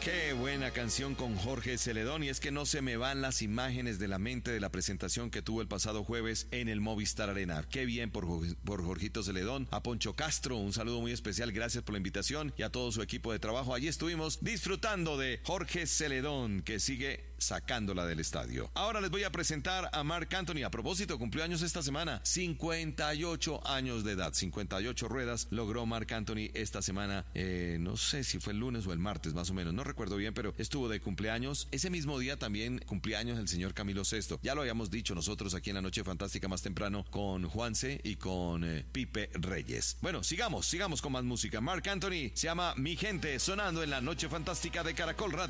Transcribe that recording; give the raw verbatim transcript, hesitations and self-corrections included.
Qué buena canción con Jorge Celedón, y es que no se me van las imágenes de la mente de la presentación que tuvo el pasado jueves en el Movistar Arena. Qué bien por, por Jorgito Celedón. A Poncho Castro, un saludo muy especial, gracias por la invitación, y a todo su equipo de trabajo. Allí estuvimos disfrutando de Jorge Celedón, que sigue sacándola del estadio. Ahora les voy a presentar a Marc Anthony. A propósito, cumplió años esta semana, cincuenta y ocho años de edad, cincuenta y ocho ruedas logró Marc Anthony esta semana, eh, no sé si fue el lunes o el martes más o menos, no recuerdo bien, pero estuvo de cumpleaños. Ese mismo día también cumpleaños el señor Camilo Sesto. Ya lo habíamos dicho nosotros aquí en la Noche Fantástica más temprano con Juanse y con eh, Pipe Reyes. Bueno, sigamos, sigamos con más música. Marc Anthony se llama Mi Gente, sonando en la Noche Fantástica de Caracol Radio.